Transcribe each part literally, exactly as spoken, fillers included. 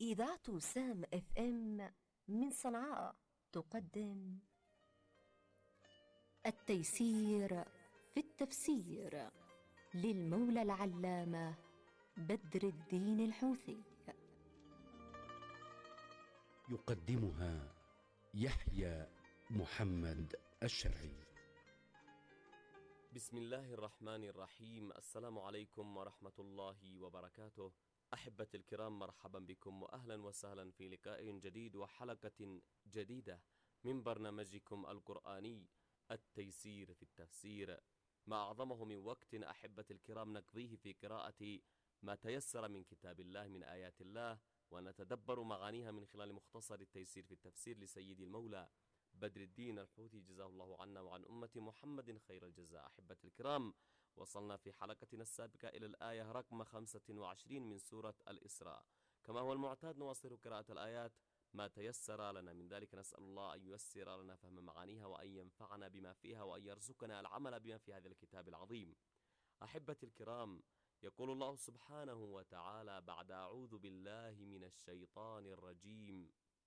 إذاعة سام اف ام من صنعاء تقدم التيسير في التفسير للمولى العلامة بدر الدين الحوثي. يقدمها يحيى محمد الشرعي. بسم الله الرحمن الرحيم. السلام عليكم ورحمة الله وبركاته. أحبتي الكرام، مرحبا بكم وأهلا وسهلا في لقاء جديد وحلقة جديدة من برنامجكم القرآني التيسير في التفسير، ما أعظمه من وقت أحبتي الكرام نقضيه في قراءة ما تيسر من كتاب الله من آيات الله، ونتدبر معانيها من خلال مختصر التيسير في التفسير لسيدي المولى بدر الدين الحوثي، جزاه الله عنا وعن أمة محمد خير الجزاء. أحبتي الكرام، وصلنا في حلقتنا السابقة إلى الآية رقم خمسة وعشرين من سورة الإسراء. كما هو المعتاد نواصل قراءة الآيات ما تيسر لنا من ذلك، نسأل الله أن ييسر لنا فهم معانيها وأن ينفعنا بما فيها وأن يرزقنا العمل بما في هذا الكتاب العظيم. أحبتي الكرام، يقول الله سبحانه وتعالى بعد أعوذ بالله من الشيطان الرجيم: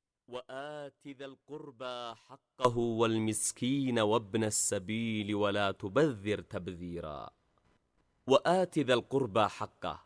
وآت ذا القربى حقه والمسكين وابن السبيل ولا تبذر تبذيرا. وآت ذا القربى حقه،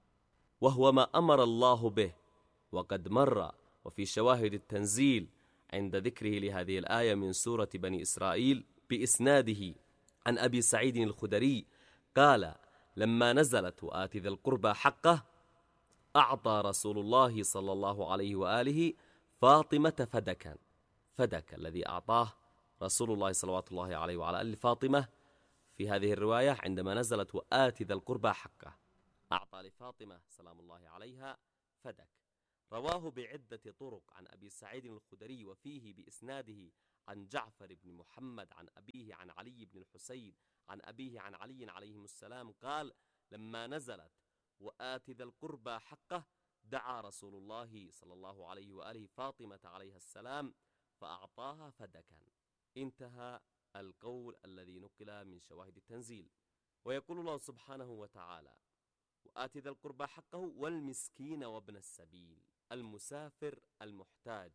وهو ما أمر الله به، وقد مر وفي شواهد التنزيل عند ذكره لهذه الآية من سورة بني إسرائيل بإسناده عن أبي سعيد الخدري قال: لما نزلت وآت ذا القربى حقه أعطى رسول الله صلى الله عليه وآله فاطمة فدكا. فدك الذي أعطاه رسول الله صلوات الله عليه وعلى آله فاطمة في هذه الرواية عندما نزلت وآت ذا القربى حقه، أعطى لفاطمة سلام الله عليها فدك. رواه بعدة طرق عن أبي سعيد الخدري، وفيه بإسناده عن جعفر بن محمد عن أبيه عن علي بن الحسين عن أبيه عن علي عليهم السلام قال: لما نزلت وآت ذا القربى حقه دعا رسول الله صلى الله عليه وآله فاطمة عليها السلام فأعطاها فدكا. انتهى القول الذي نقل من شواهد التنزيل. ويقول الله سبحانه وتعالى: وآت ذا القربى حقه والمسكين وابن السبيل، المسافر المحتاج،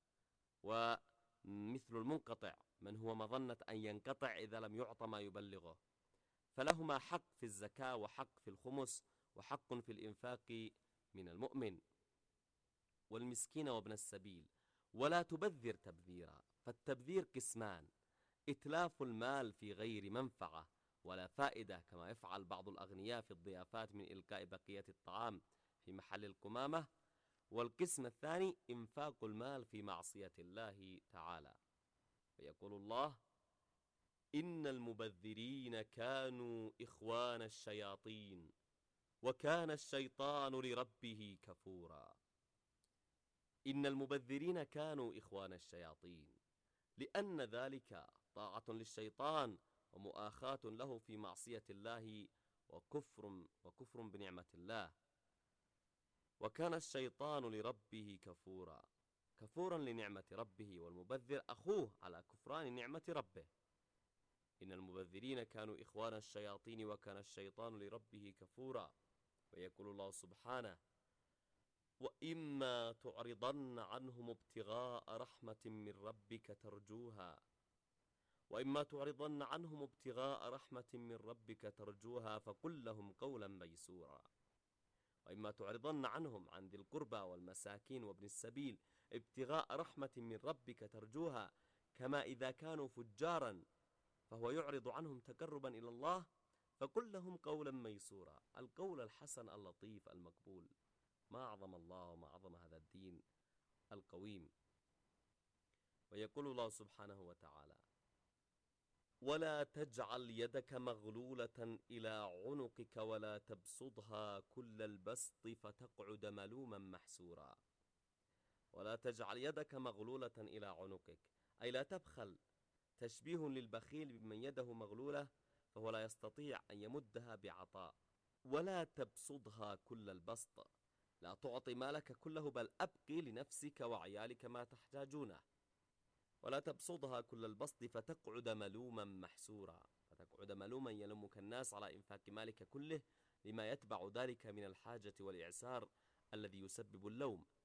ومثل المنقطع من هو مظنة أن ينقطع إذا لم يعطى ما يبلغه، فلهما حق في الزكاة وحق في الخمس وحق في الإنفاق من المؤمن. والمسكين وابن السبيل ولا تبذر تبذيرا، فالتبذير قسمان: إتلاف المال في غير منفعة ولا فائدة كما يفعل بعض الأغنياء في الضيافات من إلقاء بقية الطعام في محل القمامة، والقسم الثاني إنفاق المال في معصية الله تعالى. ويقول الله: إن المبذرين كانوا إخوان الشياطين وكان الشيطان لربه كفورا. إن المبذرين كانوا إخوان الشياطين، لأن ذلك طاعة للشيطان ومؤاخاة له في معصية الله وكفر وكفر بنعمة الله. وكان الشيطان لربه كفورا، كفورا لنعمة ربه، والمبذر أخوه على كفران نعمة ربه. إن المبذرين كانوا إخوان الشياطين وكان الشيطان لربه كفورا. ويقول الله سبحانه: وإما تعرضن عنهم ابتغاء رحمة من ربك ترجوها وإما تعرضن عنهم ابتغاء رحمة من ربك ترجوها فقل لهم قولا ميسورا. وإما تعرضن عنهم عن ذي القربى والمساكين وابن السبيل ابتغاء رحمة من ربك ترجوها، كما إذا كانوا فجارا فهو يعرض عنهم تقربا إلى الله، فقل لهم قولا ميسورا، القول الحسن اللطيف المقبول. ما أعظم الله وما أعظم هذا الدين القويم. ويقول الله سبحانه وتعالى: ولا تجعل يدك مغلولة إلى عنقك ولا تبسطها كل البسط فتقعد ملوما محسورا. ولا تجعل يدك مغلولة إلى عنقك، أي لا تبخل، تشبيه للبخيل بمن يده مغلولة فهو لا يستطيع أن يمدها بعطاء. ولا تبسطها كل البسط، لا تعطي مالك كله بل أبقي لنفسك وعيالك ما تحتاجونه. ولا تبسطها كل البسط فتقعد ملوما محسورا، فتقعد ملوما يلومك الناس على إنفاق مالك كله لما يتبع ذلك من الحاجة والإعسار الذي يسبب اللوم.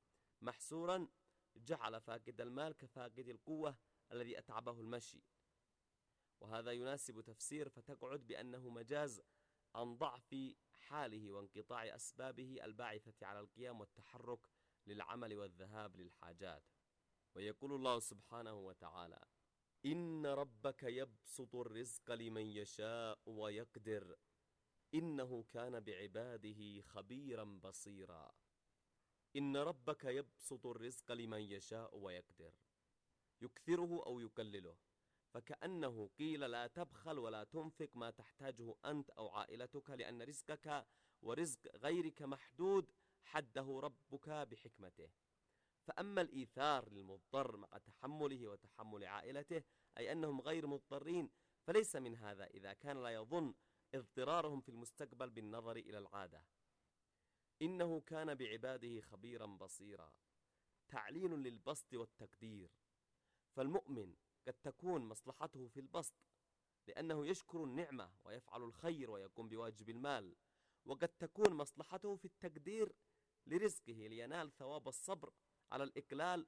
محسورا جعل فاقد المال كفاقد القوة الذي أتعبه المشي، وهذا يناسب تفسير فتقعد بأنه مجاز عن ضعف حاله وانقطاع أسبابه الباعثة على القيام والتحرك للعمل والذهاب للحاجات. ويقول الله سبحانه وتعالى: إن ربك يبسط الرزق لمن يشاء ويقدر إنه كان بعباده خبيرا بصيرا. إن ربك يبسط الرزق لمن يشاء ويقدر، يكثره أو يقلله، فكأنه قيل لا تبخل ولا تنفق ما تحتاجه أنت أو عائلتك، لأن رزقك ورزق غيرك محدود حده ربك بحكمته. فأما الإيثار للمضطر مع تحمله وتحمل عائلته، أي أنهم غير مضطرين، فليس من هذا إذا كان لا يظن اضطرارهم في المستقبل بالنظر إلى العادة. إنه كان بعباده خبيرا بصيرا، تعليل للبسط والتقدير. فالمؤمن قد تكون مصلحته في البسط لأنه يشكر النعمة ويفعل الخير ويقوم بواجب المال، وقد تكون مصلحته في التقدير لرزقه لينال ثواب الصبر على الإقلال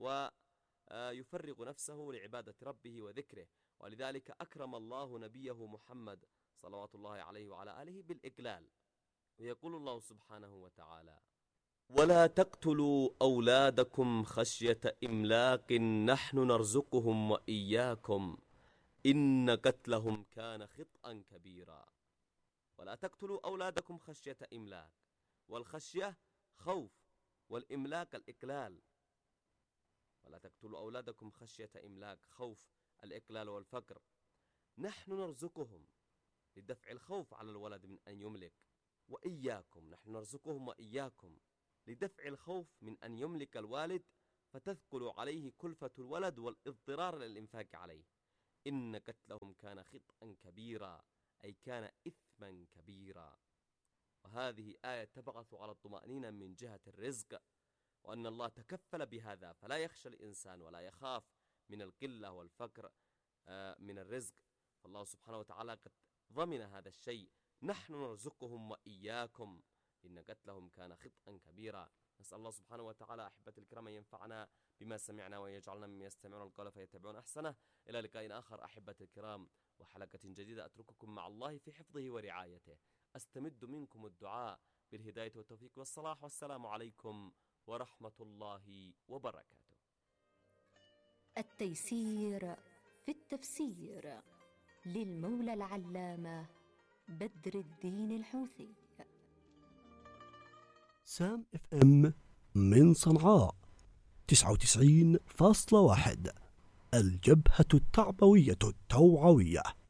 ويفرغ نفسه لعبادة ربه وذكره. ولذلك أكرم الله نبيه محمد صلوات الله عليه وعلى آله بالإقلال. ويقول الله سبحانه وتعالى: ولا تقتلوا أولادكم خشية إملاق نحن نرزقهم وإياكم إن قتلهم كان خطأ كبيرا. ولا تقتلوا أولادكم خشية إملاق، والخشية خوف، والإملاق الإقلال. ولا تقتلوا أولادكم خشية إملاق، خوف الإقلال والفقر. نحن نرزقهم لدفع الخوف على الولد من أن يملك، وإياكم نحن نرزقهم وإياكم لدفع الخوف من أن يملك الوالد فتثقل عليه كلفة الولد والاضطرار للإنفاق عليه. إن قتلهم كان خطأ كبيرا، أي كان إثما كبيرا. وهذه آية تبعث على الطمأنينة من جهة الرزق، وأن الله تكفل بهذا، فلا يخشى الإنسان ولا يخاف من القلة والفقر من الرزق، فالله سبحانه وتعالى قد ضمن هذا الشيء. نحن نرزقهم وإياكم إن قتلهم كان خطأ كبيرا. نسأل الله سبحانه وتعالى أحبة الكرام أن ينفعنا بما سمعنا ويجعلنا ممن يستمعون القول فيتبعون أحسنه. إلى لقاء آخر أحبة الكرام وحلقة جديدة، أترككم مع الله في حفظه ورعايته، أستمد منكم الدعاء بالهداية والتوفيق والصلاح، والسلام عليكم ورحمة الله وبركاته. التيسير في التفسير للمولى العلامة بدر الدين الحوثي. سام اف ام من صنعاء تسعة وتسعين فاصلة واحد، الجبهة التعبوية التوعوية.